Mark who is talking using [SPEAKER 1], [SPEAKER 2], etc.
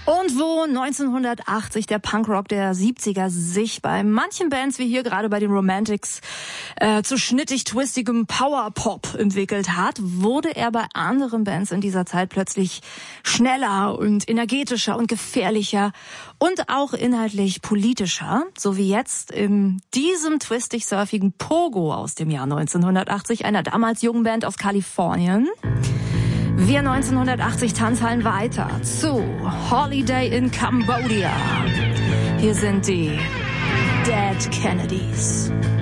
[SPEAKER 1] Und wo 1980 der Punkrock der 70er sich bei manchen Bands wie hier gerade bei den Romantics zu schnittig-twistigem Power-Pop entwickelt hat, wurde er bei anderen Bands in dieser Zeit plötzlich schneller und energetischer und gefährlicher und auch inhaltlich politischer, so wie jetzt in diesem twistig-surfigen Pogo aus dem Jahr 1980, einer damals jungen Band aus Kalifornien. Wir 1980 Tanzhallen weiter zu Holiday in Cambodia. Hier sind die Dead Kennedys.